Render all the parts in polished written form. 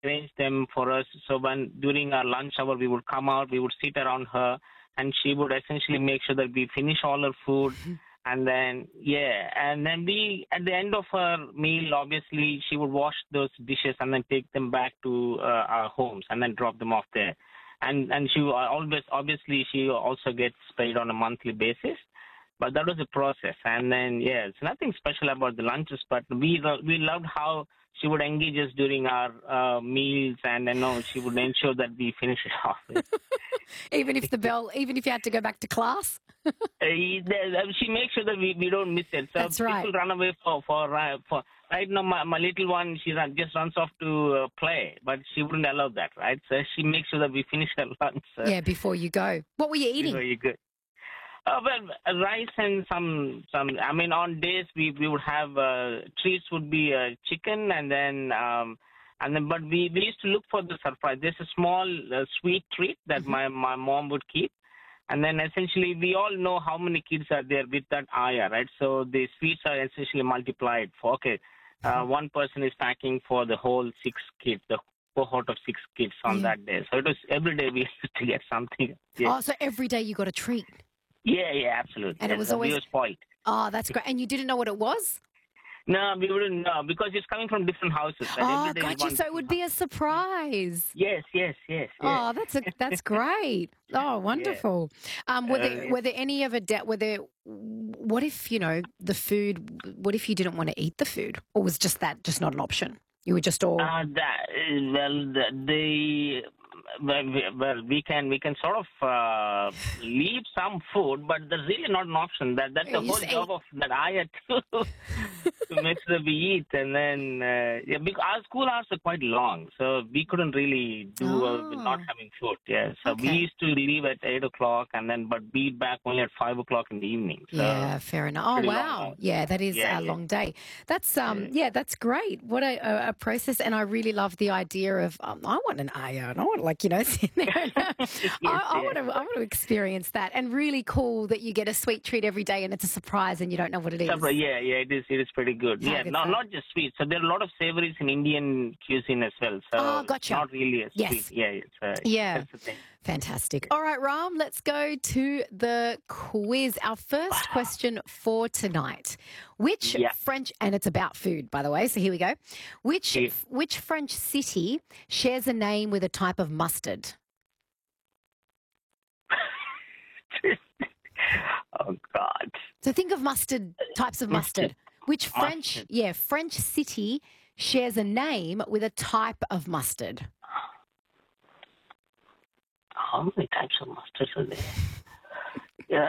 arranged them for us. So when during our lunch hour we would come out, we would sit around her, and she would essentially make sure that we finish all her food. And then, and then we, at the end of her meal, obviously, she would wash those dishes and then take them back to our homes and then drop them off there. And she always, obviously, she also gets paid on a monthly basis. But that was the process. And then, it's nothing special about the lunches, but we loved how she would engage us during our meals, and she would ensure that we finish it off. Even if you had to go back to class? She makes sure that we don't miss it. So That's right. People run away for right now. My little one, she just runs off to play, but she wouldn't allow that, right? So she makes sure that we finish her lunch. Before you go. What were you eating? Before you go. Rice and some. I mean, on days we would have treats would be chicken, and then but we used to look for the surprise. There's a small sweet treat that my mom would keep, and then essentially we all know how many kids are there with that ayah, right? So the sweets are essentially multiplied for one person is packing for the whole 6 kids, the cohort of 6 kids on that day. So it was every day we used to get something. Yeah. Oh, so every day you got a treat. Yeah, absolutely. And it was always... We were spoiled. Oh, that's great. And you didn't know what it was? No, we wouldn't know because it's coming from different houses. Oh, gotcha. So it would be a surprise. Yes. Oh, that's great. Oh, wonderful. Yeah. Were there any other what if, the food, what if you didn't want to eat the food? Or was just not an option? You were just all... we can sort of leave some food, but that's really not an option. That's the whole job of that ayah to make sure we eat. And then, because our school hours are quite long, so we couldn't really do not having food. Yeah, so we used to leave at 8 o'clock, but be back only at 5 o'clock in the evening. So fair enough. Oh, wow. Yeah, that is a long day. That's that's great. What a process, and I really love the idea of I want an ayah, and I want sit there. I want to experience that, and really cool that you get a sweet treat every day and it's a surprise and you don't know what it is. It is pretty good. Not just sweet. So there are a lot of savories in Indian cuisine as well. So gotcha. It's not really a sweet. Yes. That's the thing. Fantastic. All right, Ram, let's go to the quiz. Our first question for tonight. Which French, and it's about food, by the way, so here we go. Which French city shares a name with a type of mustard? Oh, God. So think of types of mustard. Which French city shares a name with a type of mustard? How many types of mustards are there?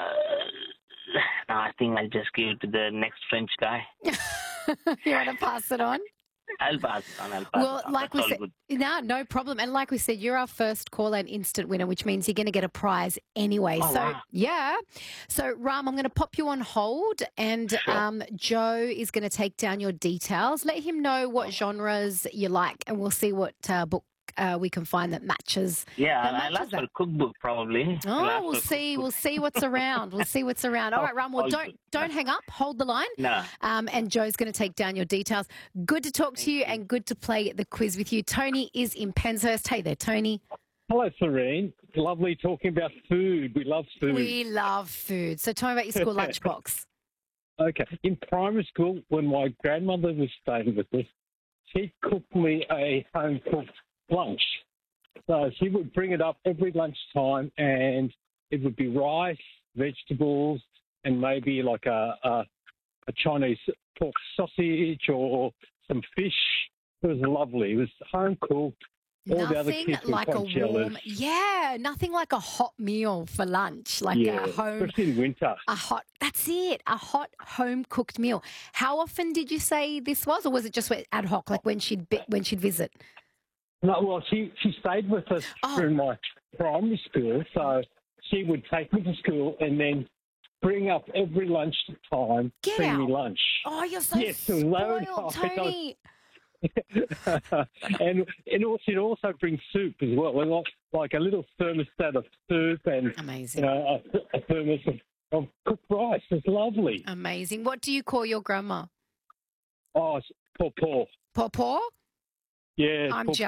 I think I'll just give it to the next French guy. You want to pass it on? I'll pass it on. Well, like we said, no problem. And like we said, you're our first caller and instant winner, which means you're going to get a prize anyway. Wow. So, Ram, I'm going to pop you on hold, and Joe is going to take down your details. Let him know what genres you like, and we'll see what book we can find that matches. I'll ask for a cookbook probably. We'll see. We'll see what's around. All right, Ram. Well, don't hang up. Hold the line. No. And Joe's going to take down your details. Good to talk to you and good to play the quiz with you. Tony is in Penshurst. Hey there, Tony. Hello, Serene. Lovely talking about food. We love food. We love food. So tell me about your school lunchbox. Okay. In primary school, when my grandmother was staying with us, she cooked me a home-cooked lunch. So she would bring it up every lunchtime, and it would be rice, vegetables, and maybe like a Chinese pork sausage or some fish. It was lovely. It was home cooked. All the other kids were quite jealous. Nothing like a hot meal for lunch, like a home. Especially in winter. That's it, a hot home cooked meal. How often did you say this was, or was it just ad hoc, like when she'd visit? No, well, she stayed with us through my primary school, so she would take me to school and then bring up every lunchtime, bring me lunch. Oh, you're so spoiled, Tony. And she'd also bring soup as well, like a little thermostat of soup and amazing. A thermos of cooked rice. It's lovely. Amazing. What do you call your grandma? Oh, it's Paw. Paw? Yeah. I'm